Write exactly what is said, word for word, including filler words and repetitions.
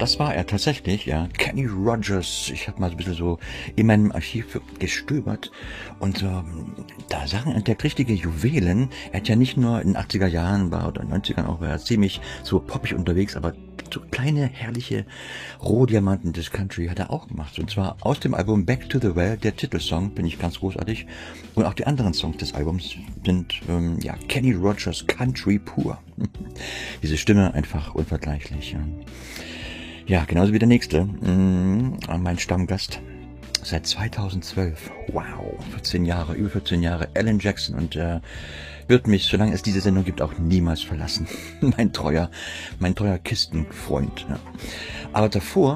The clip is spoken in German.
Das war er tatsächlich, ja. Kenny Rogers. Ich habe mal so ein bisschen so in meinem Archiv gestöbert und ähm, da Sachen entdeckt, richtige Juwelen. Er hat ja nicht nur in den achtziger Jahren war oder neunzigern auch, war er ziemlich so poppig unterwegs, aber so kleine, herrliche Rohdiamanten des Country hat er auch gemacht. Und zwar aus dem Album Back to the Well, der Titelsong, finde ich ganz großartig. Und auch die anderen Songs des Albums sind, ähm, ja, Kenny Rogers Country pur. Diese Stimme einfach unvergleichlich. Ja, ja, genauso wie der nächste, mm, mein Stammgast. Seit zweitausendzwölf, wow, vierzehn Jahre, über vierzehn Jahre, Alan Jackson, und er äh, wird mich, solange es diese Sendung gibt, auch niemals verlassen. mein treuer, mein treuer Kistenfreund. Ja. Aber davor